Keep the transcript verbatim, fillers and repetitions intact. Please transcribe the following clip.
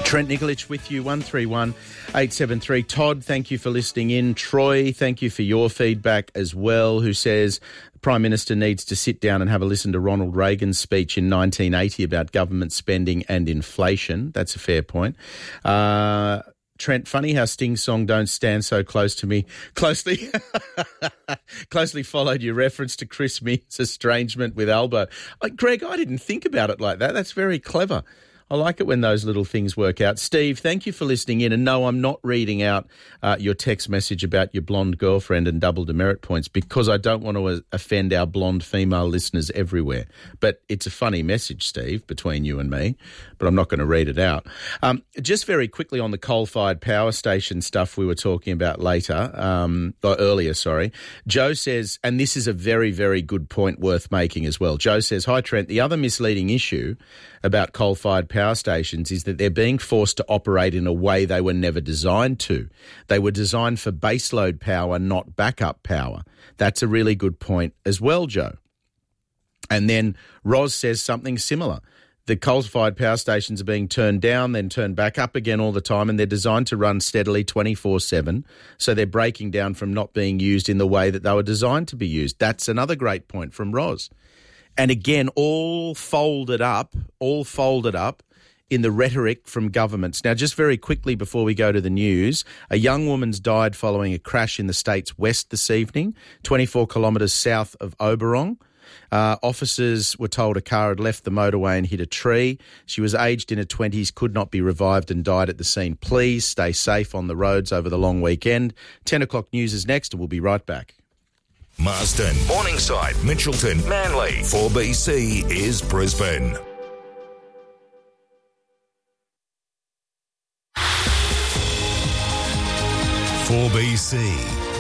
Trent Nikolic with you, one three one, eight seven three. Todd, thank you for listening in. Troy, thank you for your feedback as well, who says the Prime Minister needs to sit down and have a listen to Ronald Reagan's speech in nineteen eighty about government spending and inflation. That's a fair point. Uh, Trent, funny how Sting's song Don't Stand So Close to Me closely closely followed your reference to Chris Means' estrangement with Albo. Uh, Greg, I didn't think about it like that. That's very clever. I like it when those little things work out. Steve, thank you for listening in. And no, I'm not reading out uh, your text message about your blonde girlfriend and double demerit points because I don't want to uh, offend our blonde female listeners everywhere. But it's a funny message, Steve, between you and me, but I'm not going to read it out. Um, just very quickly on the coal-fired power station stuff we were talking about later, um, or earlier, sorry. Joe says, and this is a very, very good point worth making as well. Joe says, hi, Trent, the other misleading issue about coal-fired power stations is that they're being forced to operate in a way they were never designed to. They were designed for baseload power, not backup power. That's a really good point as well, Joe. And then Roz says something similar. The coal-fired power stations are being turned down, then turned back up again all the time, and they're designed to run steadily twenty-four seven, so they're breaking down from not being used in the way that they were designed to be used. That's another great point from Roz. And again, all folded up, all folded up in the rhetoric from governments. Now, just very quickly before we go to the news, a young woman's died following a crash in the state's west this evening, twenty-four kilometres south of Oberon. Uh, officers were told a car had left the motorway and hit a tree. She was aged in her twenties, could not be revived and died at the scene. Please stay safe on the roads over the long weekend. ten o'clock news is next and we'll be right back. Marsden, Morningside, Mitchelton, Manly. four B C is Brisbane. four B C